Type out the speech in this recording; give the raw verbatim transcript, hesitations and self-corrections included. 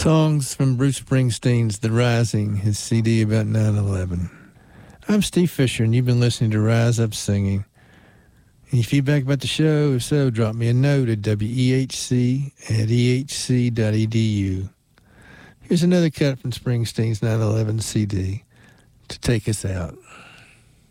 Songs from Bruce Springsteen's The Rising, his C D about nine eleven. I'm Steve Fisher, and you've been listening to Rise Up Singing. Any feedback about the show? If so, drop me a note at W E H C at E H C dot E D U. Here's another cut from Springsteen's nine eleven C D to take us out.